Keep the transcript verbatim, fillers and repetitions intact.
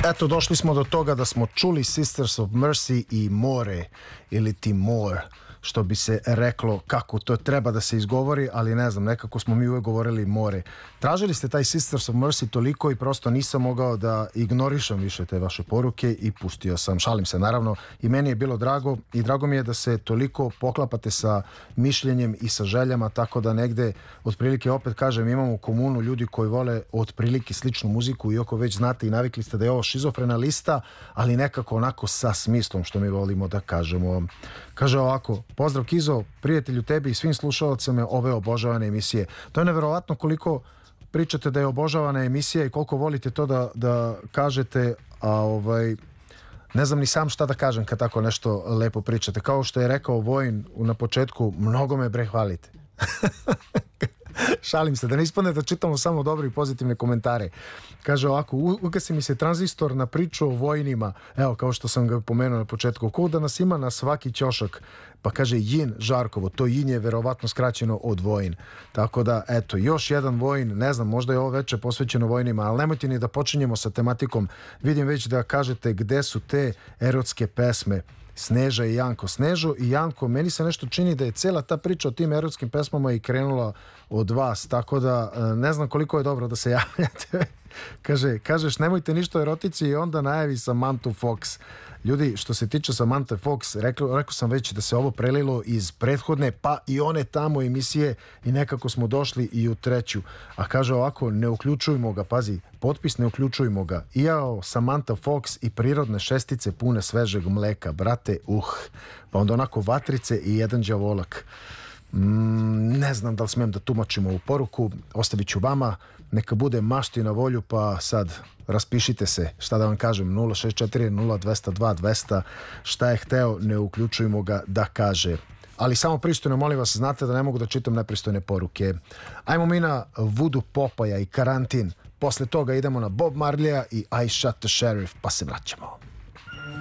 Eto, došli smo do toga da smo čuli Sisters of Mercy i More ili ti More, što bi se reklo kako to treba da se izgovori, ali ne znam, nekako smo mi uvek govorili more. Tražili ste taj Sisters of Mercy toliko i prosto nisam mogao da ignorišem više te vaše poruke i pustio sam. Šalim se, naravno, i meni je bilo drago i drago mi je da se toliko poklapate sa mišljenjem i sa željama, tako da negde, otprilike, opet kažem, imamo komunu ljudi koji vole otprilike sličnu muziku, iako već znate i navikli ste da je ovo šizofrena lista, ali nekako onako sa smislom, što mi volimo da kažemo. Kaže ovako: pozdrav Kizo, prijatelju, tebi i svim slušalcima ove obožavane emisije. To je neverovatno koliko pričate da je obožavana emisija i koliko volite to da, da kažete, a ovaj, ne znam ni sam šta da kažem kad tako nešto lepo pričate. Kao što je rekao Vojin na početku, mnogo me bre hvalite. Šalim se, da ne ispadne da čitamo samo dobre i pozitivne komentare. Kaže ovako: ugasi mi se tranzistor na priču o vojnima, evo, kao što sam ga pomenuo na početku, ko da nas ima na svaki ćošak. Pa kaže Jin Žarkovo, to Jin je verovatno skraćeno od Vojin. Tako da, eto, još jedan Vojin, ne znam, možda je ovo veče posvećeno vojnima, ali nemojte ni da počinjemo sa tematikom. Vidim već da kažete gde su te erotske pesme. Sneža i Janko. Snežo i Janko, meni se nešto čini da je cela ta priča o tim erotskim pesmama i krenula od vas, tako da ne znam koliko je dobro da se javljate. Kaže, kažeš nemojte ništa o erotici i onda najavi Samantha Fox. Ljudi, što se tiče Samantha Fox, rekao, rekao sam već da se ovo prelilo iz prethodne pa i one tamo emisije i nekako smo došli i u treću. A kaže ovako: ne uključujmo ga, pazi, potpis ne uključujmo ga. Iao Samantha Fox i prirodne šestice pune svežeg mleka, brate, uh. Pa onda onako vatrice i jedan đavolak. Mm, ne znam da li smijem da tumačim ovu poruku, ostavit ću vama, neka bude mašti na volju, pa sad raspišite se, šta da vam kažem, nula šest četiri nula dva nula dva dva nula nula, šta je hteo, ne uključujmo ga da kaže. Ali samo pristojno, molim vas, znate da ne mogu da čitam nepristojne poruke. Ajmo mi na Voodoo Popaja i Karantin, posle toga idemo na Bob Marleya i I Shot the Sheriff, pa se vraćamo.